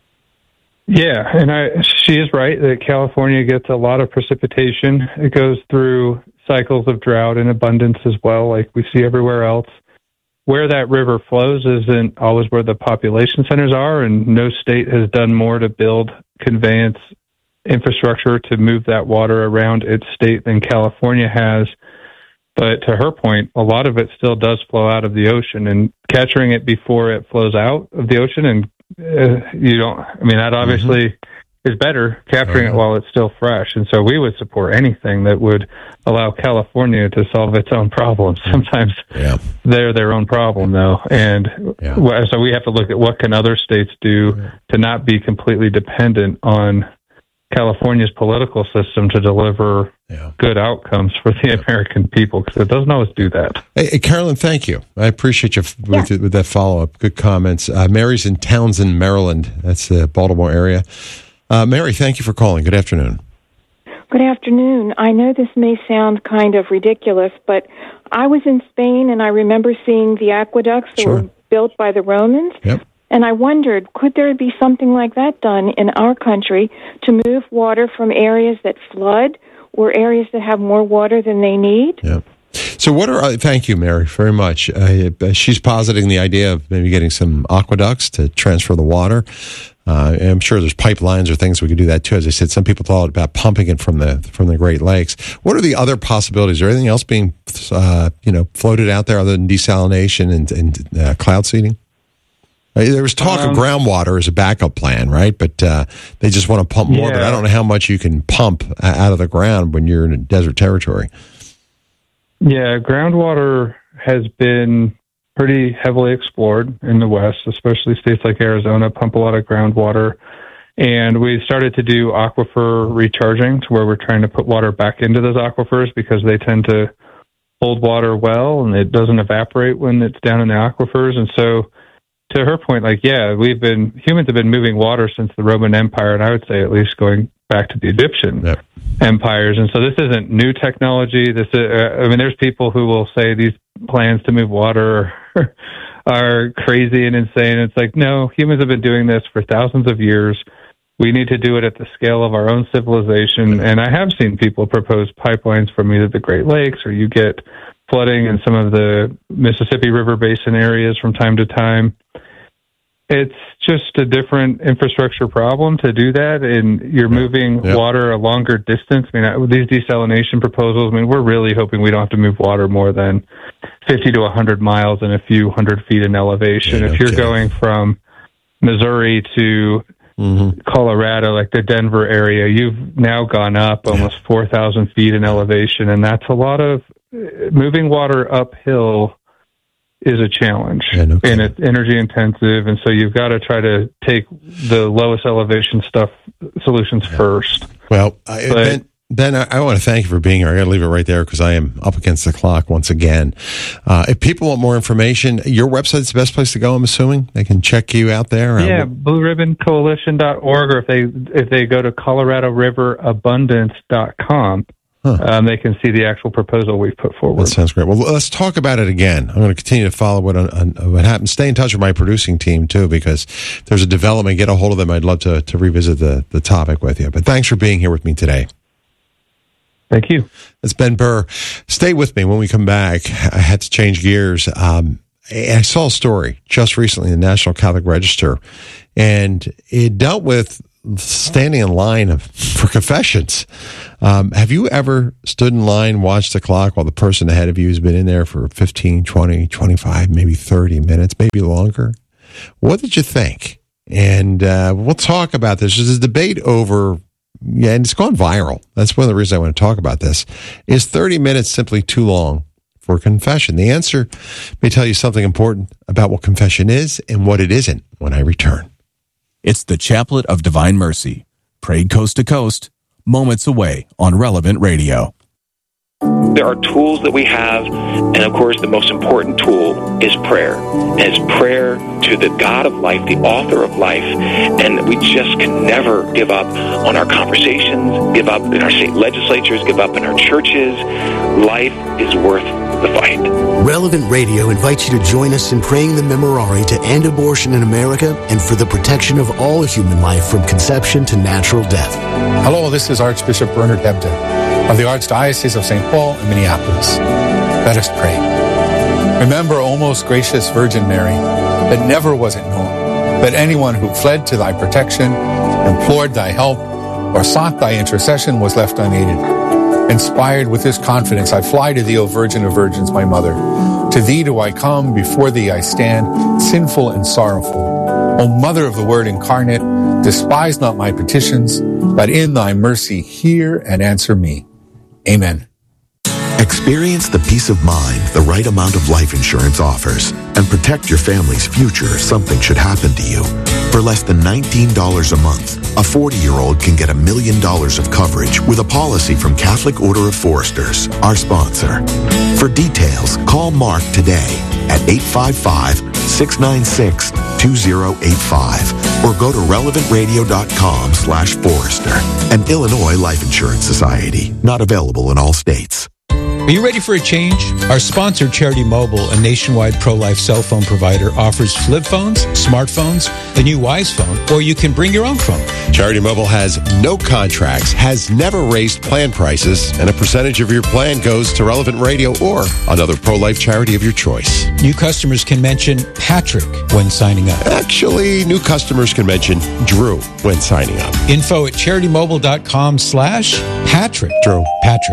Yeah, and I, she is right that California gets a lot of precipitation. It goes through cycles of drought and abundance as well, like we see everywhere else. Where that river flows isn't always where the population centers are, and no state has done more to build conveyance infrastructure to move that water around its state than California has. But to her point, a lot of it still does flow out of the ocean, and capturing it before it flows out of the ocean, and uh, you don't, I mean, that obviously mm-hmm. is better, capturing uh-huh. it while it's still fresh. And so we would support anything that would allow California to solve its own problems. Sometimes yeah. they're their own problem, though. And yeah. so we have to look at what can other states do yeah. to not be completely dependent on California's political system to deliver yeah. good outcomes for the American people, because it doesn't always do that. Hey, hey, Carolyn, thank you. I appreciate you f- yeah. with, with that follow-up. Good comments. Uh, Mary's in Townsend, Maryland. That's the Baltimore area. Uh, Mary, thank you for calling. Good afternoon. Good afternoon. I know this may sound kind of ridiculous, but I was in Spain, and I remember seeing the aqueducts that sure. were built by the Romans. Yep. And I wondered, could there be something like that done in our country to move water from areas that flood or areas that have more water than they need? Yeah. So what are, uh, thank you, Mary, very much. Uh, she's positing the idea of maybe getting some aqueducts to transfer the water. Uh, I'm sure there's pipelines or things we could do that too. As I said, some people thought about pumping it from the from the Great Lakes. What are the other possibilities? Is there anything else being uh, you know floated out there other than desalination and, and uh, cloud seeding? There was talk um, of groundwater as a backup plan, right? But uh, they just want to pump more. Yeah. But I don't know how much you can pump out of the ground when you're in a desert territory. Yeah, groundwater has been pretty heavily explored in the West, especially states like Arizona pump a lot of groundwater. And we started to do aquifer recharging, to where we're trying to put water back into those aquifers because they tend to hold water well and it doesn't evaporate when it's down in the aquifers. And so, to her point, like, yeah, we've been, humans have been moving water since the Roman Empire, and I would say at least going back to the Egyptian yep. empires. And so this isn't new technology. This is, uh, I mean, there's people who will say these plans to move water are, are crazy and insane. It's like, no, humans have been doing this for thousands of years. We need to do it at the scale of our own civilization. And I have seen people propose pipelines from either the Great Lakes, or you get flooding in some of the Mississippi River Basin areas from time to time. It's just a different infrastructure problem to do that, and you're moving yep. water a longer distance. I mean, with these desalination proposals, I mean, we're really hoping we don't have to move water more than fifty to one hundred miles and a few hundred feet in elevation. Yeah, if you're okay. going from Missouri to mm-hmm. Colorado, like the Denver area, you've now gone up almost yeah. four thousand feet in elevation, and that's a lot of moving water uphill is a challenge, yeah, no and it's energy intensive, and so you've got to try to take the lowest elevation stuff solutions yeah. first. Well, I, but, Ben, Ben, I, I want to thank you for being here. I got to leave it right there because I am up against the clock once again. Uh, if people want more information, your website's the best place to go, I'm assuming. They can check you out there. Yeah, blue ribbon coalition dot org, or if they if they go to colorado river abundance dot com, huh. um, they can see the actual proposal we've put forward. That sounds great. Well, let's talk about it again. I'm going to continue to follow what, on, what happens. Stay in touch with my producing team, too, because if there's a development, get a hold of them. I'd love to, to revisit the, the topic with you. But thanks for being here with me today. Thank you. It's Ben Burr. Stay with me when we come back. I had to change gears. Um, I saw a story just recently in the National Catholic Register, and it dealt with standing in line of, for confessions. Um, have you ever stood in line, watched the clock while the person ahead of you has been in there for fifteen, twenty, twenty-five, maybe thirty minutes, maybe longer? What did you think? And uh, we'll talk about this. There's a debate over... Yeah, and it's gone viral. That's one of the reasons I want to talk about this. Is thirty minutes simply too long for confession? The answer may tell you something important about what confession is and what it isn't when I return. It's the Chaplet of Divine Mercy, prayed coast to coast, moments away on Relevant Radio. There are tools that we have, and of course the most important tool is prayer. And it's prayer to the God of life, the author of life, and we just can never give up on our conversations, give up in our state legislatures, give up in our churches. Life is worth the fight. Relevant Radio invites you to join us in praying the Memorare to end abortion in America and for the protection of all human life from conception to natural death. Hello, this is Archbishop Bernard Hebda of the Archdiocese of Saint Paul in Minneapolis. Let us pray. Remember, O most gracious Virgin Mary, that never was it known that anyone who fled to thy protection, implored thy help, or sought thy intercession was left unaided. Inspired with this confidence, I fly to thee, O Virgin of Virgins, my mother. To thee do I come, before thee I stand, sinful and sorrowful. O Mother of the Word incarnate, despise not my petitions, but in thy mercy hear and answer me. Amen. Experience the peace of mind the right amount of life insurance offers and protect your family's future if something should happen to you. For less than nineteen dollars a month, a forty-year-old can get a million dollars of coverage with a policy from Catholic Order of Foresters, our sponsor. For details, call Mark today at eight five five, six nine six, two zero eight five or go to relevant radio dot com slash Forester. An Illinois Life Insurance Society. Not available in all states. Are you ready for a change? Our sponsor, Charity Mobile, a nationwide pro-life cell phone provider, offers flip phones, smartphones, the new Wise Phone, or you can bring your own phone. Charity Mobile has no contracts, has never raised plan prices, and a percentage of your plan goes to Relevant Radio or another pro-life charity of your choice. New customers can mention Patrick when signing up. Actually, new customers can mention Drew when signing up. Info at charity mobile dot com slash Patrick. Drew. Patrick.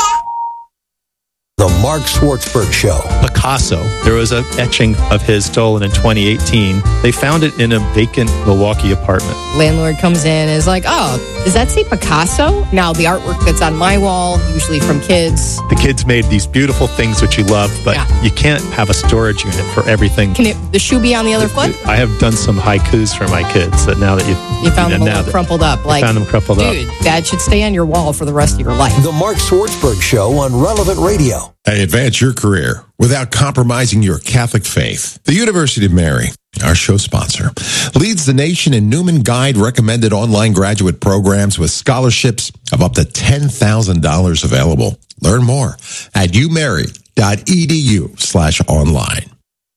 The Mark Schwartzberg Show. Picasso. There was an etching of his stolen in twenty eighteen. They found it in a vacant Milwaukee apartment. Landlord comes in and is like, oh, does that say Picasso? Now, the artwork that's on my wall, usually from kids. The kids made these beautiful things which you love, but yeah. you can't have a storage unit for everything. Can it, the shoe be on the other foot? I have done some haikus for my kids that now that you... You found them all crumpled up. Like, found them crumpled dude, up. Dude, that should stay on your wall for the rest of your life. The Mark Schwartzberg Show on Relevant Radio. Hey, advance your career without compromising your Catholic faith. The University of Mary, our show sponsor, leads the nation in Newman Guide recommended online graduate programs with scholarships of up to ten thousand dollars available. Learn more at umary.edu slash online.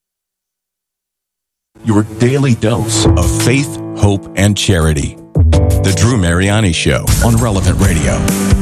Your daily dose of faith, hope, and charity. The Drew Mariani Show on Relevant Radio.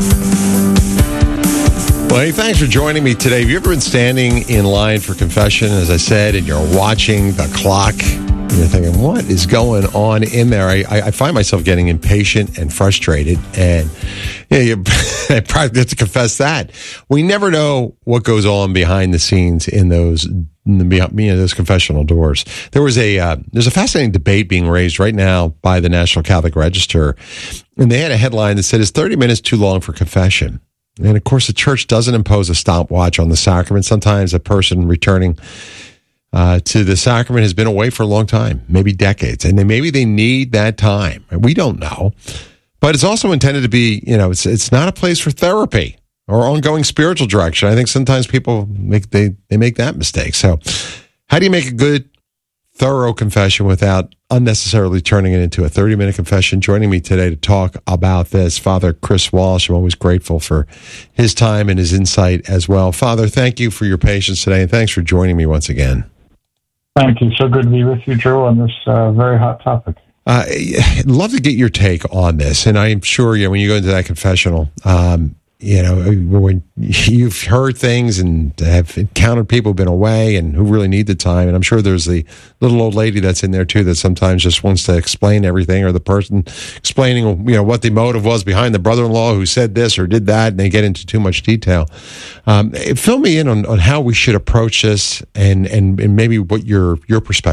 Well, hey, thanks for joining me today. Have you ever been standing in line for confession, as I said, and you're watching the clock, and you're thinking, what is going on in there? I, I find myself getting impatient and frustrated, and yeah, you, I probably have to confess that. We never know what goes on behind the scenes in those in the, you know, those confessional doors. There was a uh, there's a fascinating debate being raised right now by the National Catholic Register, and they had a headline that said, "Is thirty minutes too long for confession?" And of course, the church doesn't impose a stopwatch on the sacrament. Sometimes a person returning uh, to the sacrament has been away for a long time, maybe decades, and then maybe they need that time. We don't know. but it's also intended to be, you know, it's it's not a place for therapy or ongoing spiritual direction. I think sometimes people make they, they make that mistake. So how do you make a good, thorough confession without unnecessarily turning it into a thirty-minute confession? Joining me today to talk about this, Father Chris Walsh. I'm always grateful for his time and his insight as well. Father, thank you for your patience today, and thanks for joining me once again. Thank you. So good to be with you, Drew, on this uh, very hot topic. Uh, I'd love to get your take on this, and I'm sure, you know, when you go into that confessional, um, you know, when you've heard things and have encountered people who've been away and who really need the time, and I'm sure there's the little old lady that's in there too that sometimes just wants to explain everything, or the person explaining, you know, what the motive was behind the brother-in-law who said this or did that, and they get into too much detail. Um, fill me in on, on how we should approach this, and, and, and maybe what your your perspective